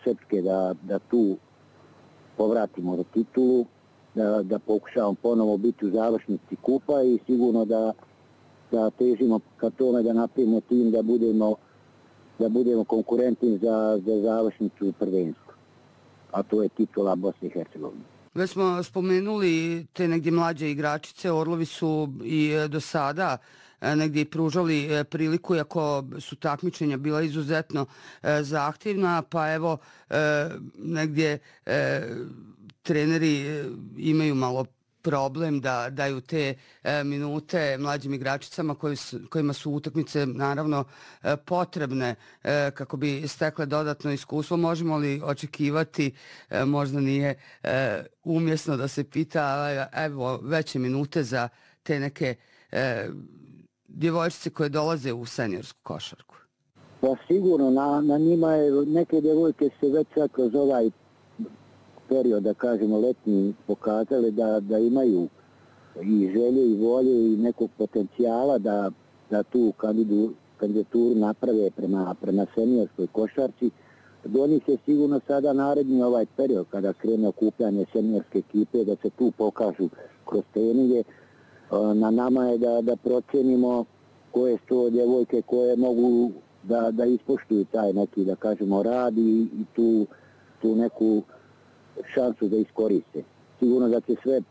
Srpske da tu povratimo do titulu, da pokušamo ponovo biti u završnici kupa i sigurno da težimo ka tome da napravimo tim da budemo konkurentni za završnicu prvenstva. A to je titula Bosne i Hercegovine. Već smo spomenuli te negdje mlađe igračice, Orlovi su i do sada negdje pružali priliku, iako su takmičenja bila izuzetno zahtjevna, pa evo negdje treneri imaju malo problem da daju te minute mlađim igračicama kojima su utakmice naravno potrebne kako bi stekle dodatno iskustvo. Možemo li očekivati, možda nije umjesno da se pita, evo veće minute za te neke djevojčice koje dolaze u seniorsku košarku? Pa sigurno, na njima je neke djevojke se već sad kroz ovaj period, da kažemo letnji, pokazali da imaju i želje i volje i nekog potencijala da tu kandidaturu naprave prema seniorskoj košarci. Do njih je sigurno sada naredni ovaj period kada krene okupljanje seniorske ekipe, da se tu pokažu kroz treninge. Na nama je da procenimo koje su to djevojke koje mogu da ispoštuju taj neki, da kažemo, rad i tu neku šansu da iskoriste. Sigurno da će sve,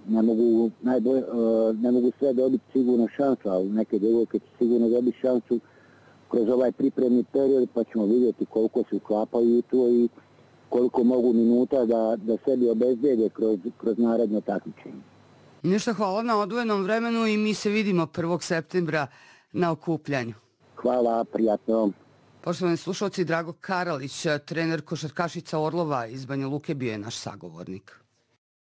ne mogu sve dobiti sigurno šansu, ali neke djevojke će sigurno dobiti šansu kroz ovaj pripremni period, pa ćemo vidjeti koliko se uklapaju u to i koliko mogu minuta da sebi obezbede kroz naredno takmičenje. Ništa, hvala na odvojenom vremenu i mi se vidimo 1. septembra na okupljanju. Hvala, prijatno. Poštovani slušalci, Drago Karalić, trener košarkašica Orlova iz Banja Luke, bio je naš sagovornik.